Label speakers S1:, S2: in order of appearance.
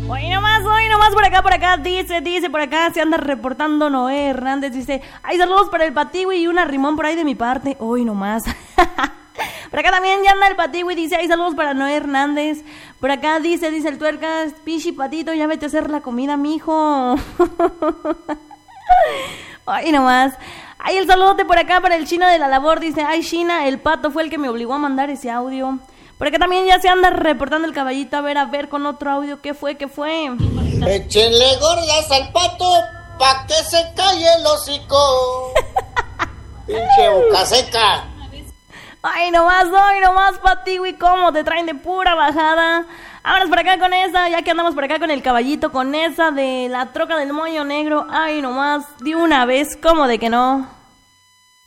S1: Hoy nomás por acá, dice por acá, se anda reportando Noé Hernández, dice, ay, saludos para el Patigui y una rimón por ahí de mi parte, hoy nomás. Por acá también ya anda el Patigui, dice, ay, saludos para Noé Hernández. Por acá dice el Tuercas, pichi patito, ya vete a hacer la comida, mijo. Ay, nomás. Ay, el saludote por acá para el China de la labor, dice, ay, China, el pato fue el que me obligó a mandar ese audio. Por acá también ya se anda reportando el caballito, a ver con otro audio, ¿qué fue?
S2: Échenle gordas al pato pa' que se calle el hocico. Pinche boca seca.
S1: Ay, nomás, Patigui, cómo te traen de pura bajada. Vámonos por acá con esa, ya que andamos por acá con el caballito, con esa de la troca del moño negro. Ay, nomás, de una vez, ¿cómo de que no?